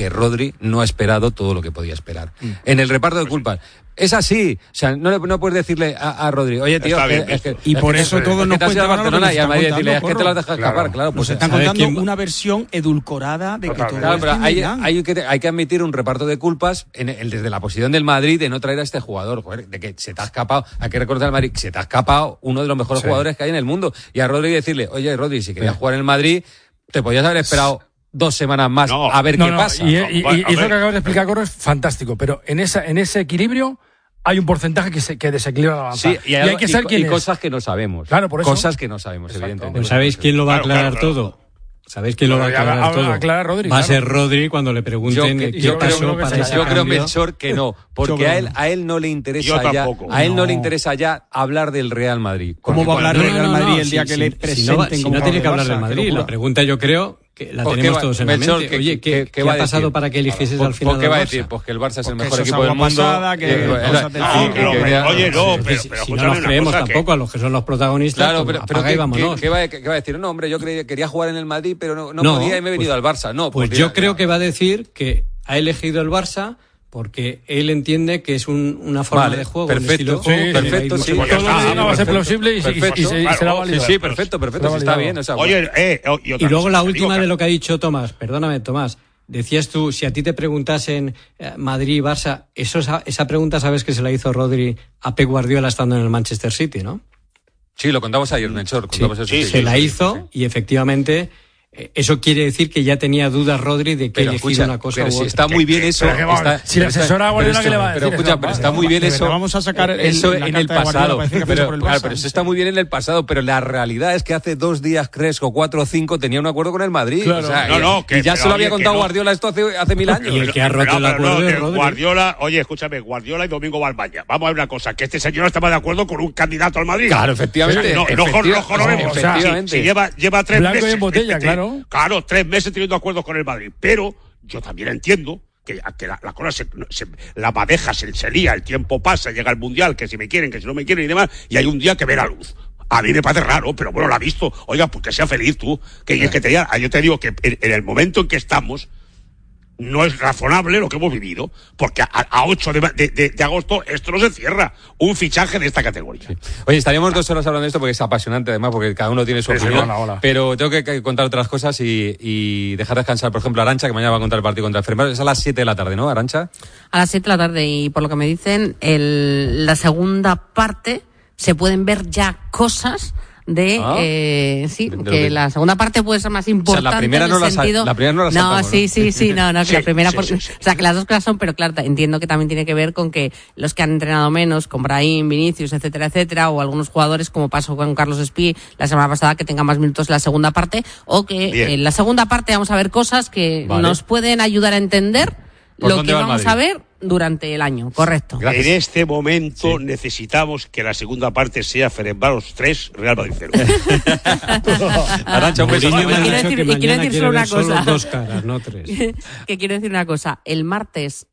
que Rodri no ha esperado todo lo que podía esperar. En el reparto de culpas. Es así, o sea, no puedes decirle a Rodri, oye tío, y por eso todos nos cuentan Barcelona y a Madrid decirle, es que te lo has dejado escapar, claro. Pues están contando una versión edulcorada de que todo claro, pero hay que admitir un reparto de culpas desde la posición del Madrid de no traer a este jugador, joder, de que se te ha escapado, hay que recordar al Madrid, que se te ha escapado uno de los mejores jugadores que hay en el mundo, y a Rodri decirle, oye Rodri, si querías jugar en el Madrid, te podías haber esperado 2 semanas más a ver qué pasa. Y eso que acabas de explicar, Coro, es fantástico, pero en ese equilibrio hay un porcentaje que desequilibra la avanzada. Sí, y hay que ser quien cosas que no sabemos. Claro, por eso. Cosas que no sabemos, evidentemente. Pues ¿sabéis quién lo va a aclarar todo? ¿Sabéis quién lo va a aclarar todo? Rodri, va a ser Rodri cuando le pregunten qué pasó para ese cambio. Yo creo, Melchor, que no, porque a él no le interesa no le interesa ya hablar del Real Madrid. ¿Cómo va a hablar del Real Madrid el día que le presenten? Si no tiene que hablar del Madrid, la pregunta yo creo que la tenemos todos en la mente. Oye, ¿qué ha pasado para que eligieses al final? ¿Por qué va a decir? Pues que el Barça es el mejor equipo del mundo. Oye, no, pero si no nos creemos tampoco a los que son los protagonistas. Claro, pero vámonos. ¿Qué va a decir? No, hombre, yo quería jugar en el Madrid, pero no podía y me he venido al Barça. No, pues yo creo que va a decir que ha elegido el Barça porque él entiende que es una forma de juego, perfecto, perfecto, sí. Todo va a ser plausible y será válido. Sí, perfecto, está bien. Oye, y luego la última de lo que ha dicho Tomás, perdóname, Tomás, decías tú, si a ti te preguntasen Madrid y Barça, esa pregunta sabes que se la hizo Rodri a Pep Guardiola estando en el Manchester City, ¿no? Sí, lo contamos ayer, Melchor. Se la hizo y efectivamente... Eso quiere decir que ya tenía dudas Rodri de que elegir una cosa u otra. Pero si está muy bien eso... Si la asesora Guardiola, ¿qué le va a decir? Pero está muy bien eso... Vamos a sacar eso en el pasado. Pero eso está muy bien en el pasado, pero la realidad es que hace 2 días, 3 o 4 o 5 tenía un acuerdo con el Madrid. Claro. Y ya se lo había contado Guardiola esto hace 1000 años. Y el que ha roto el acuerdo es Rodri. Guardiola, oye, escúchame, Guardiola y Domingo Balbaña. Vamos a ver una cosa, que este señor estaba de acuerdo con un candidato al Madrid. Claro, efectivamente. No jorobemos. Si lleva 3 meses... Blanco y en botella, claro. Claro, 3 meses teniendo acuerdos con el Madrid, pero yo también entiendo que la cosa la madeja se lía, el tiempo pasa, llega el Mundial, que si me quieren, que si no me quieren y demás, y hay un día que ve la luz. A mí me parece raro, pero bueno, la ha visto. Oiga, pues que sea feliz tú. Yo te digo que en el momento en que estamos, no es razonable lo que hemos vivido, porque a 8 de agosto esto no se cierra. Un fichaje de esta categoría. Sí. Oye, estaríamos 2 horas hablando de esto porque es apasionante además, porque cada uno tiene su opinión, pero tengo que contar otras cosas y dejar descansar, por ejemplo, a Arantxa, que mañana va a contar el partido contra el Fenerbahce. Es a las 7 de la tarde, ¿no, Arantxa? A las 7 de la tarde, y por lo que me dicen, la segunda parte se pueden ver ya cosas que la segunda parte puede ser más importante. O sea, la primera no la saltamos, la primera o sea, que las dos cosas son, pero claro, entiendo que también tiene que ver con que los que han entrenado menos, con Brahim, Vinicius, etcétera, o algunos jugadores, como pasó con Carlos Espí la semana pasada, que tengan más minutos en la segunda parte, o que en la segunda parte vamos a ver cosas que nos pueden ayudar a entender lo que vamos a ver durante el año, correcto. Gracias. En este momento necesitamos que la segunda parte sea Fenerbahce 3, Real Madrid 0. Arantxa, un beso. Quiero decir solo una cosa. 2 caras, no 3. Que quiero decir una cosa. El martes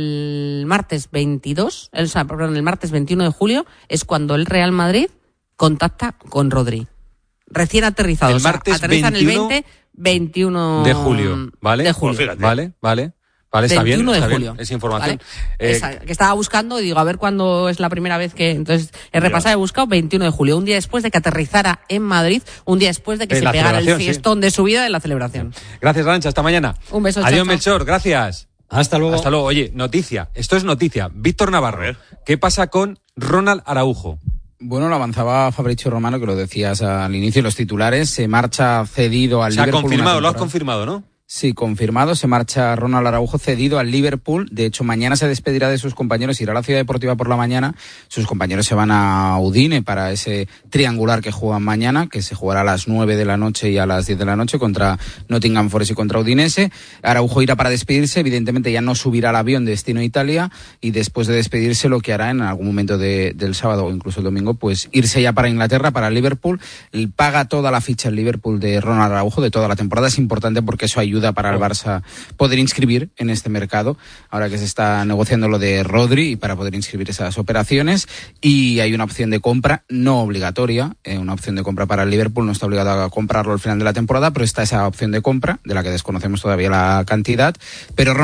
21 de julio es cuando el Real Madrid contacta con Rodri. Recién aterrizado. El martes aterrizan 21 de julio, ¿vale? De julio. Pues vale. Vale, está bien, de julio. Es información. ¿Vale? Que estaba buscando y digo, a ver cuándo es la primera vez que... Entonces, he repasado, he buscado 21 de julio, un día después de que aterrizara en Madrid, un día después de que se pegara el fiestón de su vida de la celebración. Gracias, Arantxa, hasta mañana. Un beso, Adiós, chao. Melchor, gracias. Hasta luego. Oye, noticia, esto es noticia. Víctor Navarro, ¿qué pasa con Ronald Araujo? Bueno, lo avanzaba Fabrizio Romano, que lo decías al inicio de los titulares, se marcha cedido al Liverpool. Se ha confirmado, lo has confirmado, ¿no? Sí, confirmado, se marcha Ronald Araujo cedido al Liverpool. De hecho, mañana se despedirá de sus compañeros, irá a la Ciudad Deportiva por la mañana. Sus compañeros se van a Udine para ese triangular que juegan mañana, que se jugará a las 9 de la noche y a las 10 de la noche contra Nottingham Forest y contra Udinese. Araujo irá para despedirse, evidentemente ya no subirá al avión de destino a Italia, y después de despedirse lo que hará en algún momento del sábado o incluso el domingo, pues irse ya para Inglaterra, para Liverpool. Paga toda la ficha el Liverpool de Ronald Araujo de toda la temporada. Es importante porque eso ayuda para el Barça poder inscribir en este mercado, ahora que se está negociando lo de Rodri, y para poder inscribir esas operaciones. Y hay una opción de compra no obligatoria, una opción de compra para el Liverpool, no está obligado a comprarlo al final de la temporada, pero está esa opción de compra, de la que desconocemos todavía la cantidad, pero